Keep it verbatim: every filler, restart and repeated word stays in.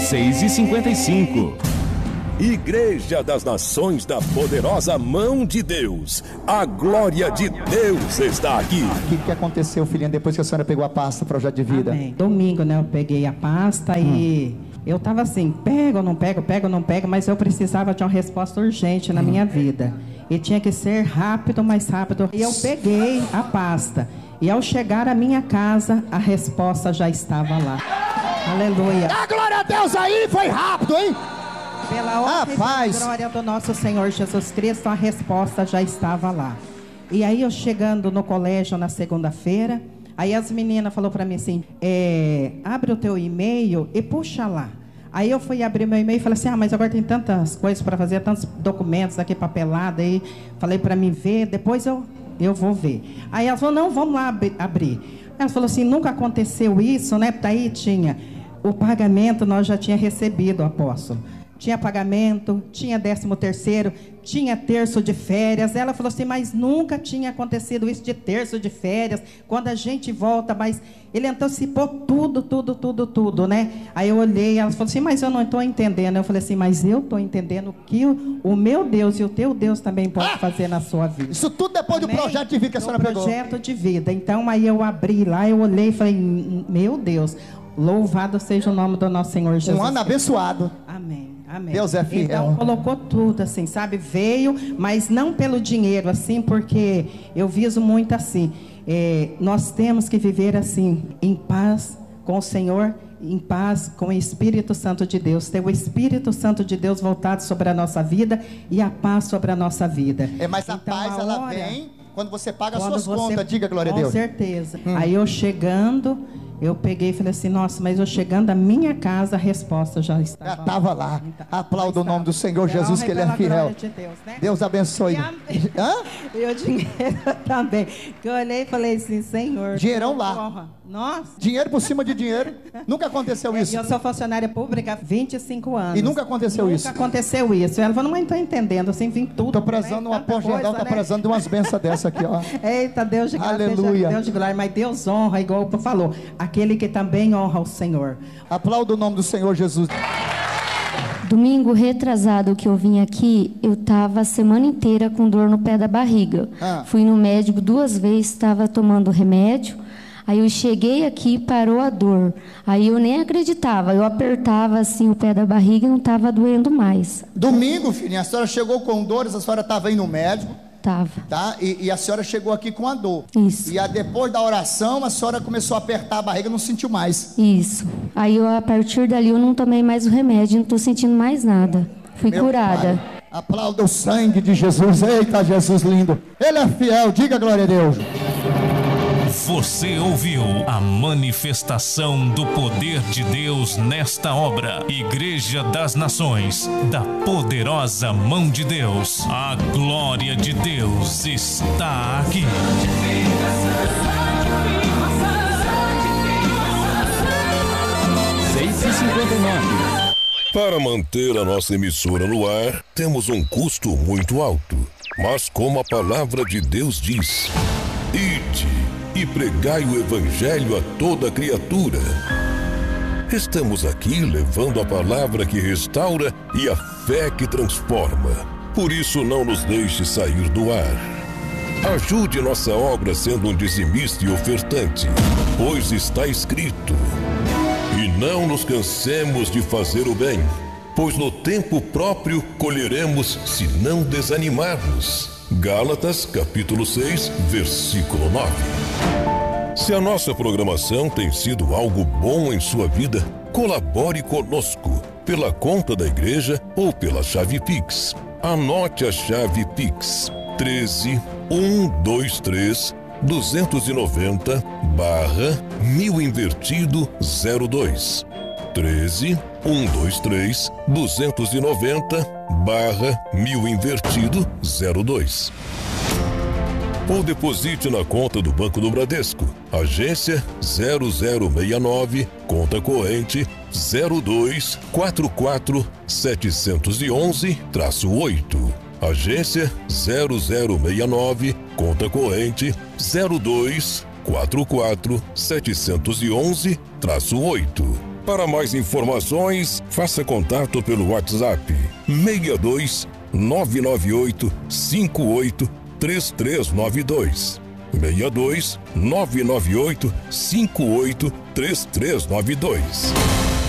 seis e cinquenta e cinco. Igreja das Nações da Poderosa Mão de Deus. A glória de Deus está aqui. O que, que aconteceu, filhinha, depois que a senhora pegou a pasta Projeto de Vida? Amém. Domingo, né, eu peguei a pasta hum. e eu tava assim, pego ou não pego, pego ou não pego, mas eu precisava de uma resposta urgente na hum. minha vida. E tinha que ser rápido, mais rápido. E eu peguei a pasta. E ao chegar à minha casa, a resposta já estava lá. Aleluia. Dá glória a Deus aí, foi rápido, hein? Pela honra e glória do nosso Senhor Jesus Cristo, a resposta já estava lá. E aí eu chegando no colégio na segunda-feira, aí as meninas falaram para mim assim, é, abre o teu e-mail e puxa lá. Aí eu fui abrir meu e-mail e falei assim, ah, mas agora tem tantas coisas para fazer, tantos documentos aqui, papelada, aí falei para mim ver, depois eu, eu vou ver. Aí elas falaram, não, vamos lá ab- abrir. Ela falou assim, nunca aconteceu isso, né? Daí tinha o pagamento, nós já tinha recebido, apóstolo. Tinha pagamento, tinha décimo terceiro, tinha terço de férias. Ela falou assim, mas nunca tinha acontecido isso de terço de férias, quando a gente volta, mas ele antecipou tudo, tudo, tudo, tudo, né? Aí eu olhei, ela falou assim, mas eu não estou entendendo. Eu falei assim, mas eu estou entendendo que o, o meu Deus e o teu Deus também pode ah, fazer na sua vida. Isso tudo depois Amém? do projeto de vida que a senhora pegou. Projeto de vida. Então aí eu abri lá, eu olhei e falei, meu Deus, louvado seja o nome do nosso Senhor Jesus. Um ano abençoado. Amém. Amém. Deus é fiel. Então colocou tudo assim, sabe? Veio, mas não pelo dinheiro assim, porque eu viso muito assim. É, nós temos que viver assim, em paz com o Senhor, em paz com o Espírito Santo de Deus. Ter o Espírito Santo de Deus voltado sobre a nossa vida e a paz sobre a nossa vida. É, mas a então, paz a ela hora, vem quando você paga as quando suas você, contas. Diga glória a Deus. Com certeza. Hum. Aí eu chegando, eu peguei e falei assim, nossa, mas eu chegando à minha casa, a resposta já estava, já estava lá. lá. Então, aplauda o nome do Senhor Jesus, que Ele é fiel. De Deus, né? Deus abençoe. E, a... e o dinheiro também. Que eu olhei e falei assim, Senhor. Dinheirão lá. Porra. Nossa. Dinheiro por cima de dinheiro. Nunca aconteceu isso. E eu sou funcionária pública há vinte e cinco anos. E nunca aconteceu nunca isso. Nunca aconteceu isso. Ela falou, não estou entendendo, assim, vim tudo. Estou prezando, né? Uma porgengão, está né? prezando de umas bênçãos dessa aqui, ó. Eita, Deus de glória. Aleluia. Deus de glória, mas Deus honra, igual o falou, aquele que também honra o Senhor. Aplauda o nome do Senhor Jesus. Domingo retrasado que eu vim aqui, eu estava a semana inteira com dor no pé da barriga. Ah. Fui no médico duas vezes, estava tomando remédio. Aí eu cheguei aqui e parou a dor. Aí eu nem acreditava. Eu apertava assim o pé da barriga e não estava doendo mais. Domingo, filhinha, a senhora chegou com dores, a senhora estava indo no médico. Tava. Tá? E, e a senhora chegou aqui com a dor. Isso. E a, depois da oração, a senhora começou a apertar a barriga e não sentiu mais. Isso. Aí eu, a partir dali eu não tomei mais o remédio, não estou sentindo mais nada. Fui Meu curada. Pai, aplauda o sangue de Jesus. Eita, Jesus lindo. Ele é fiel. Diga glória a Deus. Você ouviu a manifestação do poder de Deus nesta obra. Igreja das Nações, da Poderosa Mão de Deus. A glória de Deus está aqui. seis e cinquenta e nove. Para manter a nossa emissora no ar, temos um custo muito alto. Mas como a palavra de Deus diz, ide e pregai o evangelho a toda criatura. Estamos aqui levando a palavra que restaura e a fé que transforma. Por isso não nos deixe sair do ar. Ajude nossa obra sendo um dizimista e ofertante, pois está escrito: e não nos cansemos de fazer o bem, pois no tempo próprio colheremos se não desanimarmos. Gálatas, capítulo seis, versículo nove. Se a nossa programação tem sido algo bom em sua vida, colabore conosco pela conta da igreja ou pela chave Pix. Anote a chave Pix: treze, cento e vinte e três, duzentos e noventa, barra, mil invertido, zero dois. treze, cento e vinte e três, duzentos e noventa, barra, mil invertido, zero dois. Ou deposite na conta do Banco do Bradesco, agência zero zero seis nove, conta corrente zero dois quatro quatro sete um um, oito. Agência zero zero seis nove, conta corrente zero dois quatro quatro sete um um, oito. Para mais informações, faça contato pelo WhatsApp seis dois nove nove oito cinco oito três três nove dois. seis dois nove nove oito cinco oito três três nove dois.